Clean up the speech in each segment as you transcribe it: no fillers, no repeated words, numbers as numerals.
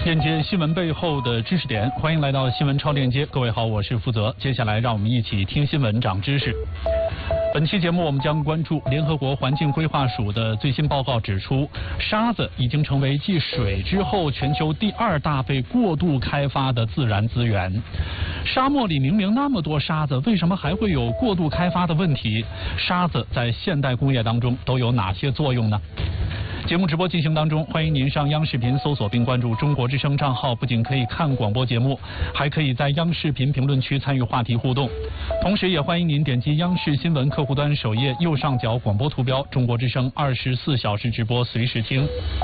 链接新闻背后的知识点，欢迎来到新闻超链接。各位好，我是负责。接下来让我们一起听新闻长知识。本期节目我们将关注联合国环境规划署的最新报告指出，沙子已经成为继水之后全球第2大被过度开发的自然资源。沙漠里明明那么多沙子，为什么还会有过度开发的问题？沙子在现代工业当中都有哪些作用呢？节目直播进行当中，欢迎您上央视频搜索并关注中国之声账号，不仅可以看广播节目，还可以在央视频评论区参与话题互动。同时也欢迎您点击央视新闻客户端首页右上角广播图标，中国之声24小时直播随时听。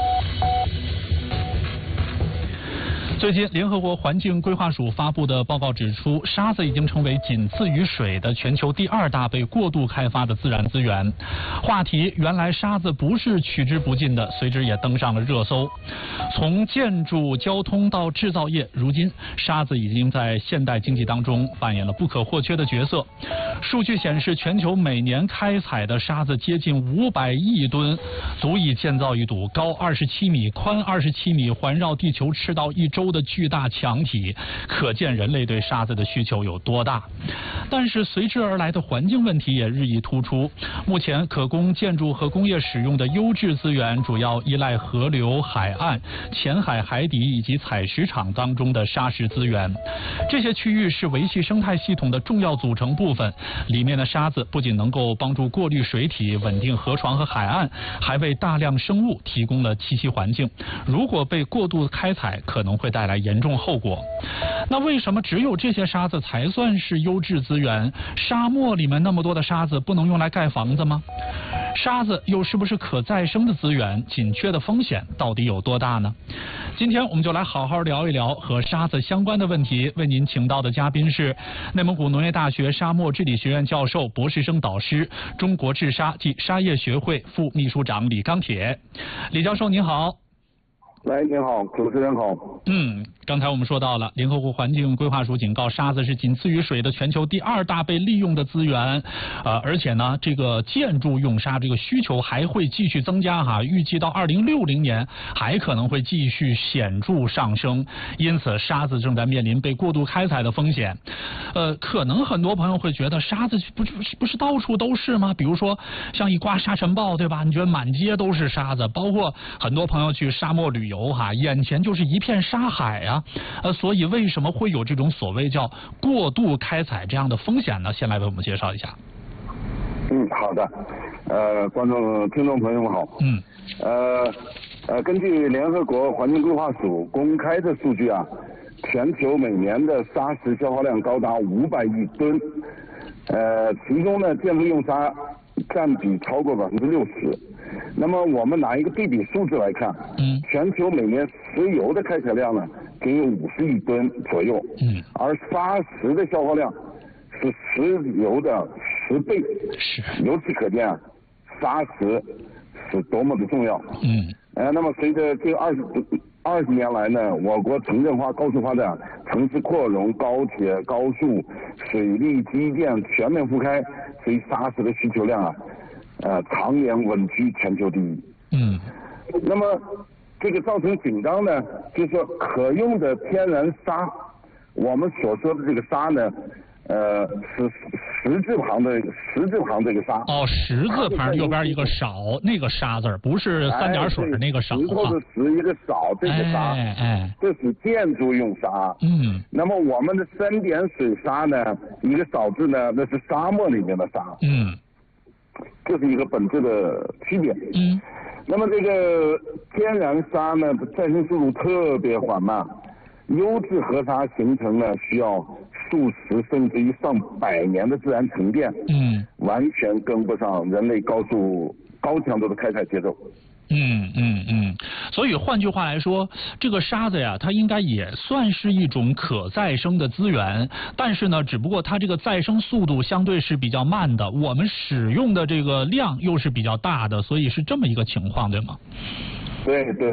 最近，联合国环境规划署发布的报告指出，沙子已经成为仅次于水的全球第2大被过度开发的自然资源。话题原来沙子不是取之不尽的，随之也登上了热搜。从建筑、交通到制造业，如今沙子已经在现代经济当中扮演了不可或缺的角色。数据显示，全球每年开采的沙子接近500亿吨，足以建造一堵高27米、宽27米、环绕地球赤道1周的巨大墙体，可见人类对沙子的需求有多大。但是随之而来的环境问题也日益突出。目前可供建筑和工业使用的优质资源主要依赖河流、海岸、浅海、海底以及采石场当中的沙石资源。这些区域是维系生态系统的重要组成部分，里面的沙子不仅能够帮助过滤水体、稳定河床和海岸，还为大量生物提供了栖息环境。如果被过度开采，可能会带来严重后果。那为什么只有这些沙子才算是优质资源？沙漠里面那么多的沙子不能用来盖房子吗？沙子又是不是可再生的资源？紧缺的风险到底有多大呢？今天我们就来好好聊一聊和沙子相关的问题。为您请到的嘉宾是内蒙古农业大学沙漠治理学院教授、博士生导师、中国治沙暨沙业学会副秘书长李钢铁。李教授您好。 喂，您好，主持人好。 刚才我们说到了，联合国环境规划署警告，沙子是仅次于水的全球第2大被利用的资源，而且呢，这个建筑用沙这个需求还会继续增加哈，预计到2060年还可能会继续显著上升，因此沙子正在面临被过度开采的风险。可能很多朋友会觉得沙子不是到处都是吗？比如说像一刮沙尘暴，对吧？你觉得满街都是沙子，包括很多朋友去沙漠旅游哈，眼前就是一片沙海啊。所以为什么会有这种所谓叫过度开采这样的风险呢？先来为我们介绍一下。 好的。听众朋友们好。根据联合国环境规划署公开的数据啊，全球每年的沙石消耗量高达500亿吨，其中呢，建筑用沙占比超过60%。那么我们拿一个对比数字来看，全球每年石油的开采量呢，仅有50亿吨左右，而沙石的消耗量是石油的10倍。由此可见啊，沙石是多么的重要。那么随着近20年来呢，我国城镇化、高速发展、城市扩容、高铁、高速、水利基建全面覆开，所以沙石的需求量啊，常年稳居全球第一。那么这个造成紧张呢，就是说可用的天然沙，我们所说的这个沙呢，是十字旁这个沙。 十字旁右边一个少，那个沙字不是3点水那个少。 石头的石一个少，这个沙，这是建筑用沙。那么我们的3点水沙呢，一个少字呢，那是沙漠里面的沙。这是一个本质的区别。那么这个天然沙呢，再生速度特别缓慢，优质河沙形成呢需要数十甚至于上百年的自然沉淀，完全跟不上人类高强度的开采节奏。 所以换句话来说，这个沙子呀，它应该也算是一种可再生的资源，但是呢，只不过它这个再生速度相对是比较慢的，我们使用的这个量又是比较大的，所以是这么一个情况，对吗？ 对。